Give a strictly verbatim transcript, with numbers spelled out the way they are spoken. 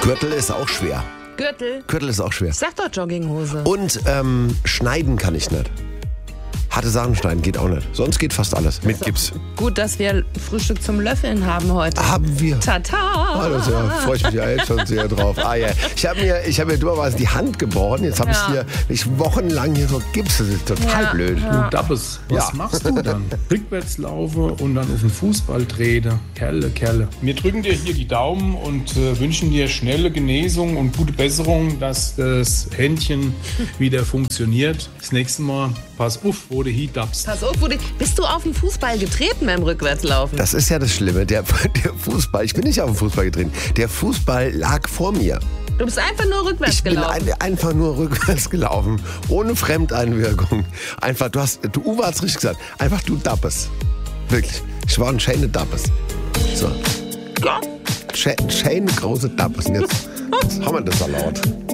Gürtel ist auch schwer. Gürtel? Gürtel ist auch schwer. Sag doch Jogginghose. Und ähm, schneiden kann ich nicht. Harte Sachen schneiden geht auch nicht. Sonst geht fast alles. Mit Gips. Gut, dass wir Frühstück zum Löffeln haben heute. Haben wir. Tata! Also, ja, freue ich mich ja jetzt schon sehr drauf. Ah, ja. Ich habe mir, ich hab mir dummerweise die Hand gebrochen. Jetzt habe Ja. ich hier ich wochenlang hier so Gips. Das ist total Ja. blöd. Ja. Du Dappes, was Ja. machst du dann? Rückwärts laufe und dann auf den Fußball trete. Kerle, Kerle. Wir drücken dir hier die Daumen und äh, wünschen dir schnelle Genesung und gute Besserung, dass das Händchen wieder funktioniert. Das nächste Mal pass auf, wo du hier dappst. Pass auf, wo du, bist du auf den Fußball getreten beim Rückwärtslaufen? Das ist ja das Schlimme. Der, der Fußball, ich bin nicht auf den Fußball getreten. Der Fußball lag vor mir. Du bist einfach nur rückwärts Ich bin gelaufen. ein, einfach nur rückwärts gelaufen. Ohne Fremdeinwirkung. Einfach, du hast, du Uwe hat's richtig gesagt. Einfach du Dappes. Wirklich. Ich war ein Schäne Dappes. So. Ja. Schäne große Dappes. Und jetzt, jetzt haben wir das so laut.